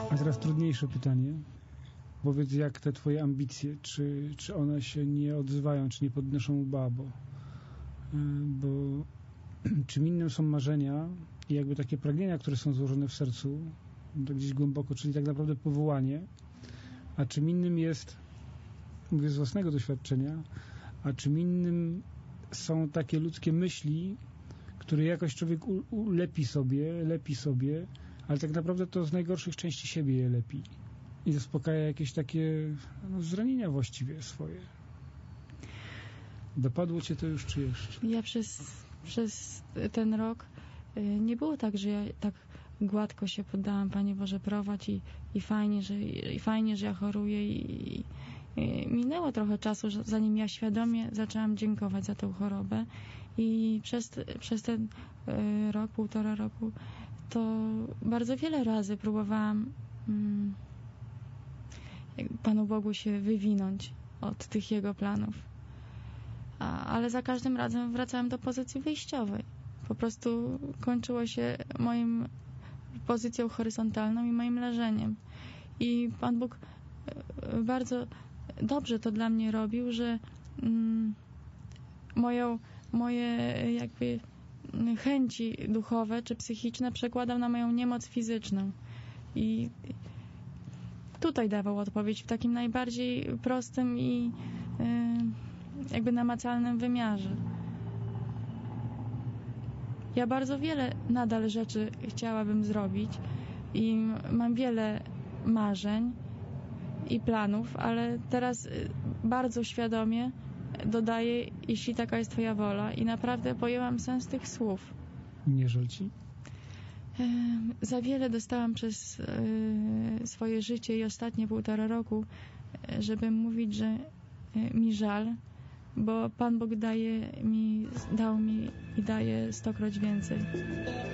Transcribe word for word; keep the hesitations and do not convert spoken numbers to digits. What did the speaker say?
A teraz trudniejsze pytanie. Powiedz, jak te twoje ambicje, czy, czy one się nie odzywają, czy nie podnoszą łba, bo, bo czym innym są marzenia i jakby takie pragnienia, które są złożone w sercu, gdzieś głęboko, czyli tak naprawdę powołanie, a czym innym jest, mówię z własnego doświadczenia, a czym innym są takie ludzkie myśli, które jakoś człowiek ulepi sobie, lepi sobie, ale tak naprawdę to z najgorszych części siebie je lepi i zaspokaja jakieś takie no, zranienia właściwie swoje. Dopadło cię to już, czy jeszcze? Ja przez, przez ten rok nie było tak, że ja tak gładko się poddałam, Panie Boże, prowadź i, i, fajnie, że, i fajnie, że ja choruję i, i minęło trochę czasu, zanim ja świadomie zaczęłam dziękować za tę chorobę i przez, przez ten rok, półtora roku to bardzo wiele razy próbowałam mm, Panu Bogu się wywinąć od tych Jego planów. A, ale za każdym razem wracałam do pozycji wyjściowej. Po prostu kończyło się moim pozycją horyzontalną i moim leżeniem. I Pan Bóg bardzo dobrze to dla mnie robił, że mm, moją, moje jakby chęci duchowe czy psychiczne przekładał na moją niemoc fizyczną. I tutaj dawał odpowiedź w takim najbardziej prostym i yy, jakby namacalnym wymiarze. Ja bardzo wiele nadal rzeczy chciałabym zrobić i mam wiele marzeń i planów, ale teraz bardzo świadomie dodaję, jeśli taka jest Twoja wola, i naprawdę pojęłam sens tych słów. Nie żal ci? Za wiele dostałam przez swoje życie i ostatnie półtora roku, żeby mówić, że mi żal, bo Pan Bóg daje mi, dał mi i daje stokroć więcej.